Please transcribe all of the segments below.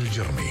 الجرمي.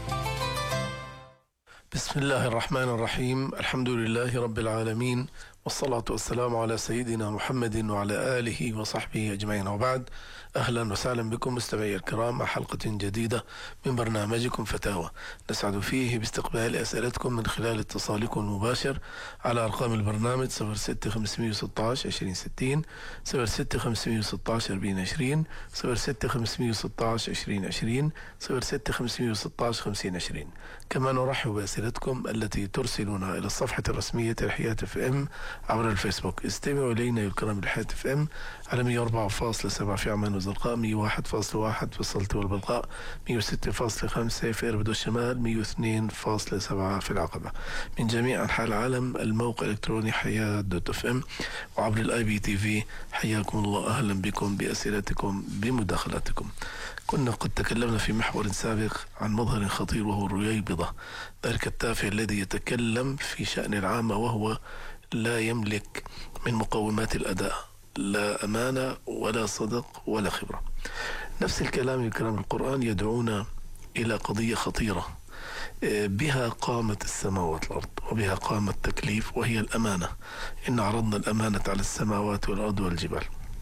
بسم الله الرحمن الرحيم. الحمد لله رب العالمين، والصلاة والسلام على سيدنا محمد وعلى آله وصحبه أجمعين، وبعد. أهلا وسهلا بكم مستمعي الكرام مع حلقة جديدة من برنامجكم فتاوى، نسعد فيه باستقبال أسئلتكم من خلال اتصالكم المباشر على أرقام البرنامج 06 516 2060 06 516 4020 06 516 2020 06 516 5020. كما نرحب بأسئلتكم التي ترسلونها إلى الصفحة الرسمية لحياة اف ام عبر الفيسبوك. استمعوا إلينا يا الكرام لحياة اف ام على 104.7 في عمان وزرقاء، 101.1 في السلطة والبلقاء، 106.5 في إربد والشمال، 102.7 في العقبة. من جميع أنحاء العالم الموقع الإلكتروني حياة دوت اف ام، وعبر الاي بي تي في. حياكم الله، أهلا بكم بأسئلتكم بمداخلاتكم. كنا قد تكلمنا في محور سابق عن مظهر خطير وهو الرييبضة، ذلك التافه الذي يتكلم في شأن العامة وهو لا يملك من مقومات الأداء لا أمانة ولا صدق ولا خبرة. نفس الكلام الكلام القرآن يدعونا إلى قضية خطيرة بها قامت السماوات والأرض وبها قام التكليف، وهي الأمانة. إن عرضنا الأمانة على السماوات والأرض والجبال،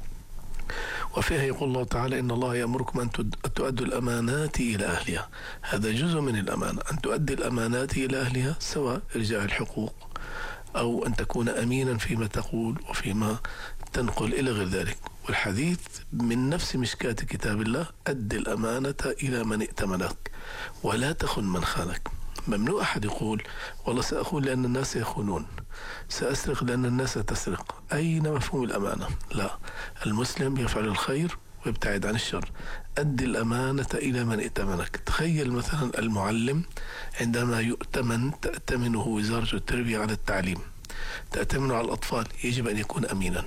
وفيها يقول الله تعالى: إن الله يأمركم أن تؤدوا الأمانات إلى أهلها. هذا جزء من الأمانة، أن تؤدي الأمانات إلى أهلها، سواء إرجاع الحقوق أو أن تكون أمينا فيما تقول وفيما تنقل إلى غير ذلك. والحديث من نفس مشكاة كتاب الله: أد الأمانة إلى من ائتمنك ولا تخن من خانك. ممنوع أحد يقول والله سأخون لأن الناس يخونون، سأسرق لأن الناس تسرق. أين مفهوم الأمانة؟ لا، المسلم يفعل الخير ويبتعد عن الشر. أد الأمانة إلى من ائتمنك. تخيل مثلا المعلم عندما يؤتمن، تأتمنه وزارة التربية على التعليم، تأتمنه على الأطفال، يجب أن يكون أمينا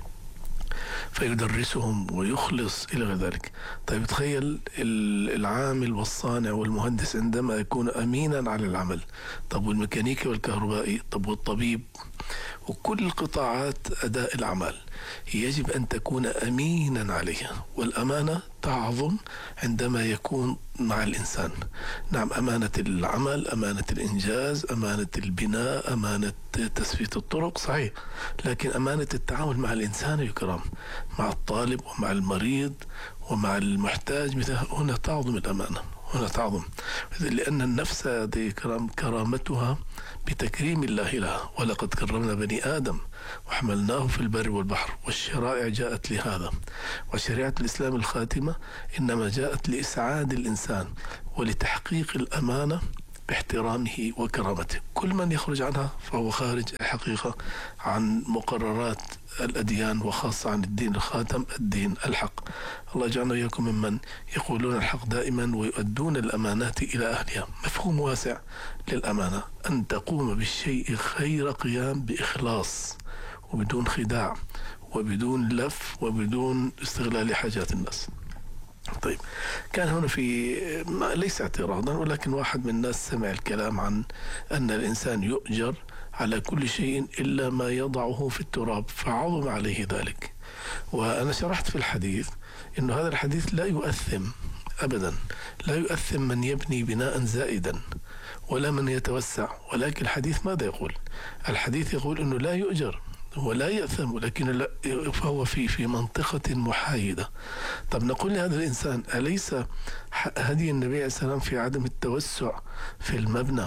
فيدرسهم ويخلص إلى غير ذلك. طيب تخيل العامل والصانع والمهندس عندما يكون أمينا على العمل. طب والميكانيكي والكهربائي، طب والطبيب، وكل قطاعات أداء الأعمال يجب أن تكون أمينا عليها. والأمانة تعظم عندما يكون مع الإنسان. نعم، أمانة العمل، أمانة الإنجاز، أمانة البناء، أمانة تسفية الطرق، صحيح، لكن أمانة التعامل مع الإنسان يا كرام، مع الطالب ومع المريض ومع المحتاج، مثل هنا تعظم الأمانة، هنا تعظم، لأن النفس هذه كرامتها بتكريم الله لها. ولقد كرمنا بني آدم وحملناه في البر والبحر. والشرائع جاءت لهذا، وشريعة الإسلام الخاتمة إنما جاءت لإسعاد الإنسان ولتحقيق الأمانة باحترامه وكرامته. كل من يخرج عنها فهو خارج الحقيقة عن مقررات الأديان، وخاصة عن الدين الخاتم، الدين الحق. الله يجعلنا وإياكم ممن يقولون الحق دائما ويؤدون الأمانات إلى أهلها. مفهوم واسع للأمانة: أن تقوم بالشيء خير قيام بإخلاص وبدون خداع وبدون لف وبدون استغلال حاجات الناس. طيب، كان هنا في ليس اعتراضا، ولكن واحد من الناس سمع الكلام عن أن الإنسان يؤجر على كل شيء إلا ما يضعه في التراب، فعظم عليه ذلك. وأنا شرحت في الحديث إنه هذا الحديث لا يؤثم أبدا، لا يؤثم من يبني بناء زائدا ولا من يتوسع. ولكن الحديث ماذا يقول؟ الحديث يقول إنه لا يؤجر ولا يأثم، ولكن فهو في منطقة محايدة. طب نقول لهذا الإنسان: أليس هدي النبي عليه السلام في عدم التوسع في المبنى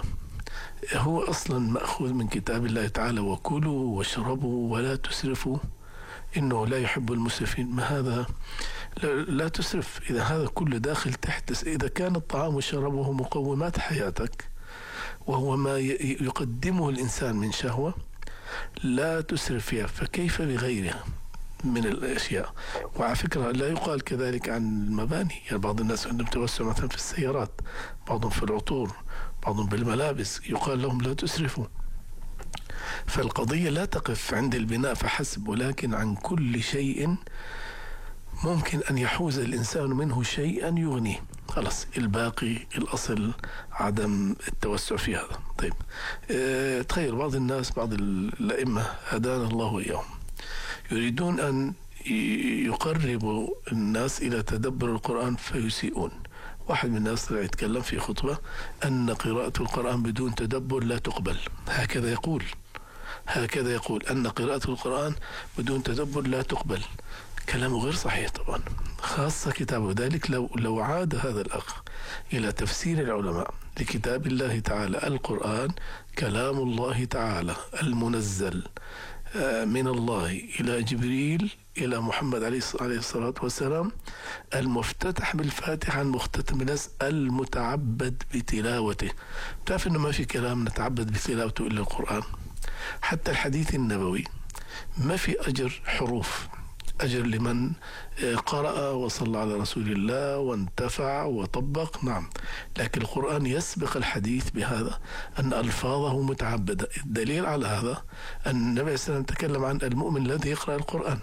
هو أصلا مأخوذ من كتاب الله تعالى: وكلوا واشربوا ولا تسرفوا إنه لا يحب المسرفين؟ ما هذا؟ لا تسرف. إذا هذا كله داخل تحت، إذا كان الطعام والشراب وهو مقومات حياتك وهو ما يقدمه الإنسان من شهوة، لا تسرف فيها، فكيف بغيرها من الأشياء؟ وعلى فكرة لا يقال كذلك عن المباني. يعني بعض الناس عندهم توسع مثلا في السيارات، بعضهم في العطور، بعضهم بالملابس، يقال لهم لا تسرفوا. فالقضية لا تقف عند البناء فحسب، ولكن عن كل شيء ممكن أن يحوز الإنسان منه شيئا يغنيه. خلاص، الباقي الأصل عدم التوسع في هذا. طيب، تخيل بعض الناس، بعض الأئمة هدانا الله وإياهم، يريدون أن يقربوا الناس إلى تدبر القرآن فيسيئون، واحد من الناس طلع يتكلم في خطبة أن قراءة القرآن بدون تدبر لا تقبل. هكذا يقول أن قراءة القرآن بدون تدبر لا تقبل. كلامه غير صحيح طبعا، خاصة كتابه. ذلك لو عاد هذا الأخ إلى تفسير العلماء لكتاب الله تعالى، القرآن كلام الله تعالى المنزل من الله إلى جبريل إلى محمد عليه الصلاة والسلام، المفتتح بالفاتحة، المختتم بالناس، المتعبد بتلاوته. تعرف أنه ما في كلام نتعبد بتلاوته إلا القرآن. حتى الحديث النبوي ما في أجر حروف، أجر لمن قرأ وصلى على رسول الله وانتفع وطبق، نعم، لكن القرآن يسبق الحديث بهذا أن ألفاظه متعبدة. الدليل على هذا أن النبي صلى الله عليه وسلم تكلم عن المؤمن الذي يقرأ القرآن،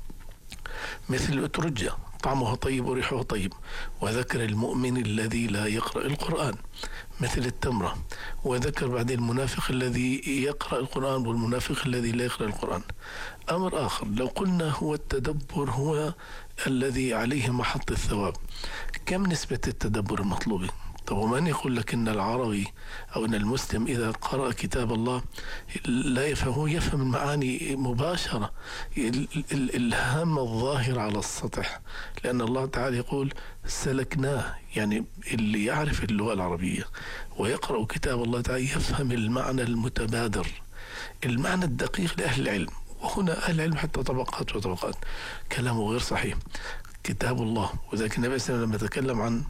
مثل الأترجة طعمها طيب وريحه طيب، وذكر المؤمن الذي لا يقرأ القرآن مثل التمرة، وذكر بعد المنافق الذي يقرأ القرآن والمنافق الذي لا يقرأ القرآن. أمر آخر، لو قلنا هو التدبر هو الذي عليه محط الثواب، كم نسبة التدبر المطلوبة؟ طب ومن يقول لك إن العربي أو إن المسلم إذا قرأ كتاب الله لا يفهم، يفهم المعاني مباشرة، الإلهام الظاهر على السطح، لأن الله تعالى يقول سلكناه. يعني اللي يعرف اللغة العربية ويقرأ كتاب الله تعالى يفهم المعنى المتبادر، المعنى الدقيق لأهل العلم. وهنا أهل العلم حتى طبقات وطبقات. كلامه غير صحيح. كتاب الله، وذلك النبي صلى الله عليه وسلم لما تكلم عن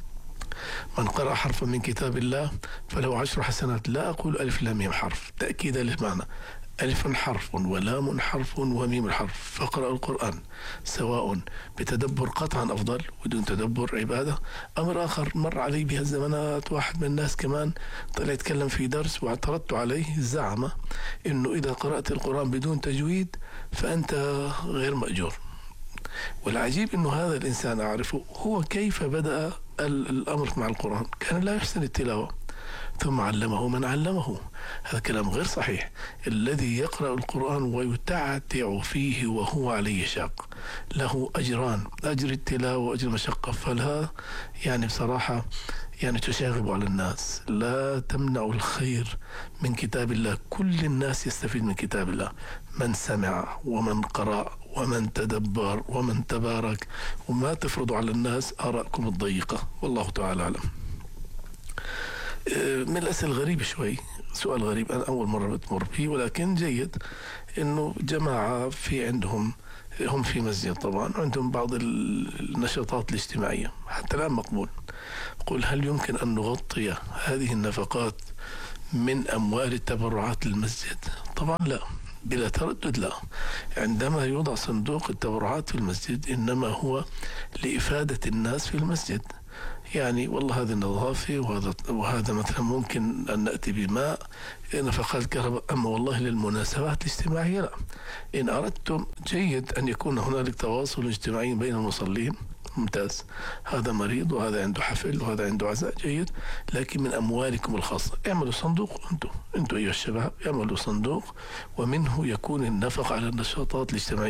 من قرأ حرفا من كتاب الله فله 10 حسنات، لا أقول ألف لام ميم حرف تأكيدا للمعنى، ألف حرف ولام حرف وميم حرف، فاقرأ القرآن سواء بتدبر قطعا أفضل، ودون تدبر عبادة. أمر آخر مر علي بها الزمانات، واحد من الناس كمان طلع يتكلم في درس واعترضت عليه، زعم إنه إذا قرأت القرآن بدون تجويد فأنت غير مأجور. والعجيب أنه هذا الإنسان أعرفه هو كيف بدأ الأمر مع القرآن، كان لا يحسن التلاوة ثم علمه من علمه. هذا كلام غير صحيح. الذي يقرأ القرآن ويتعتع فيه وهو عليه شاق له أجران، أجر التلاوة وأجر المشقة. فلا يعني بصراحة يعني تشاغب على الناس، لا تمنع الخير من كتاب الله. كل الناس يستفيد من كتاب الله، من سمع ومن قرأ ومن تدبر ومن تبارك، وما تفرضوا على الناس آراءكم الضيقة. والله تعالى أعلم. من الأسئلة الغريبة شوي، سؤال غريب أنا أول مرة بتمر به، ولكن جيد. إنه جماعة في عندهم، هم في مسجد طبعا، عندهم بعض النشاطات الاجتماعية حتى الآن مقبول. قل هل يمكن أن نغطي هذه النفقات من أموال التبرعات للمسجد؟ طبعا لا، بلا تردد لا. عندما يوضع صندوق التبرعات في المسجد إنما هو لإفادة الناس في المسجد. يعني والله هذه النظافة وهذا مثلا ممكن أن نأتي بماء، نفقات كهرباء، أما والله للمناسبات الاجتماعية لا. إن أردتم جيد أن يكون هنالك تواصل اجتماعي بين المصلين، ممتاز، هذا مريض وهذا عنده حفل وهذا عنده عزاء، جيد، لكن من أموالكم الخاصة اعملوا صندوق. أنتم أيها الشباب اعملوا صندوق، ومنه يكون النفق على النشاطات الاجتماعية.